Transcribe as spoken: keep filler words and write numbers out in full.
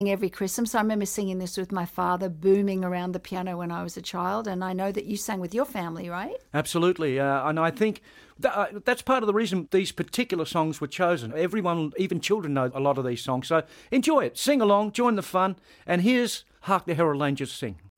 every Christmas. I remember singing this with my father, booming around the piano when I was a child, and I know that you sang with your family, right? Absolutely, uh, and I think that, uh, that's part of the reason these particular songs were chosen. Everyone, even children, know a lot of these songs, so enjoy it, sing along, join the fun, and here's Hark the Herald Angels Sing.